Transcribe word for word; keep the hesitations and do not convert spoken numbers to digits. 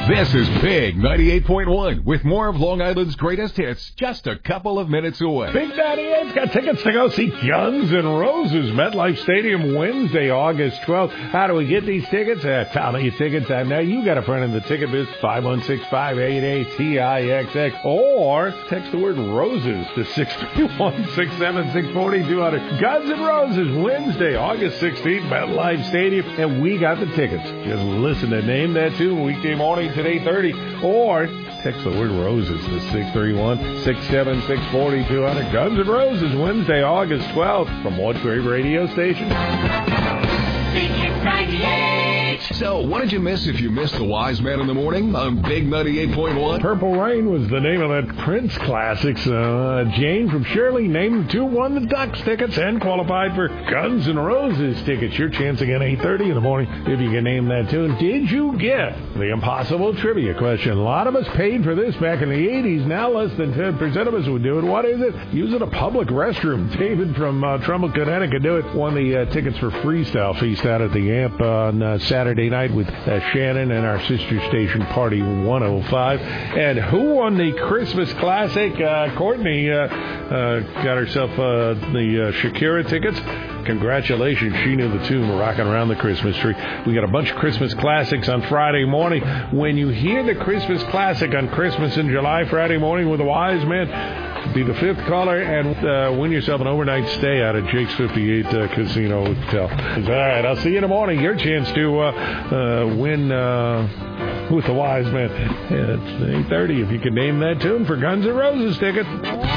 This is Big ninety-eight point one with more of Long Island's greatest hits just a couple of minutes away. Big ninety-eight's got tickets to go see Guns N' Roses, MetLife Stadium, Wednesday, August twelfth. How do we get these tickets? Uh, Tell me your tickets. Uh, now you got a friend in the ticket biz, five one six, five eight eight, T I X X, or text the word Roses to six three one, six seven six, four two zero zero. Guns N' Roses, Wednesday, August sixteenth, MetLife Stadium, and we got the tickets. Just listen to Name That Tune weekday morning at eight thirty, or text the word Roses to six three one, six seven six, four two zero zero. Guns N' Roses, Wednesday, August twelfth, from what great radio station? Big ninety-eight. So, what did you miss if you missed the Wise Man in the Morning on Big ninety-eight point one? Purple Rain was the name of that Prince classic. So, uh, Jane from Shirley named the two, won the Ducks tickets, and qualified for Guns N' Roses tickets. Your chance again, eight thirty in the morning, if you can name that tune. Did you get the impossible trivia question? A lot of us paid for this back in the eighties. Now less than ten percent of us would do it. What is it? Using a public restroom. David from uh, Trumbull, Connecticut, do it. Won the uh, tickets for Freestyle Feast out at the Amp on uh, Saturday night with uh, Shannon and our sister station Party one oh five. And who won the Christmas classic? Uh, Courtney uh, uh, got herself uh, the uh, Shakira tickets. Congratulations. She knew the tune, Rocking Around the Christmas Tree. We got a bunch of Christmas classics on Friday morning. When you hear the Christmas classic on Christmas in July, Friday morning with the Wise Man, be the fifth caller and uh, win yourself an overnight stay out at Jake's fifty-eight uh, Casino Hotel. All right, I'll see you in the morning. Your chance to uh, uh, win uh, with the Wise Man. Yeah, it's eight thirty if you can name that tune for Guns N' Roses tickets.